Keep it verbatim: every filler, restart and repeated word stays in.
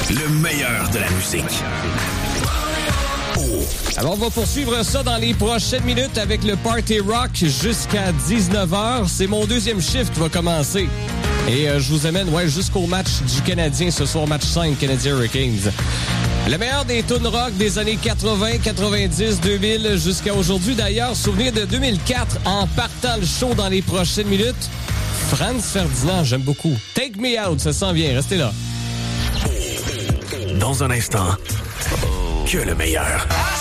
Le meilleur de la musique. Alors, on va poursuivre ça dans les prochaines minutes avec le Party Rock jusqu'à dix-neuf heures. C'est mon deuxième shift qui va commencer. Et euh, je vous amène ouais, jusqu'au match du Canadien ce soir, match cinq, Canadien Hurricanes. Le meilleur des tunes rock des années quatre-vingts, quatre-vingt-dix, deux mille jusqu'à aujourd'hui. D'ailleurs, souvenir de deux mille quatre en partant le show dans les prochaines minutes. Franz Ferdinand, j'aime beaucoup. Take Me Out, ça s'en vient. Restez là. Dans un instant, que le meilleur.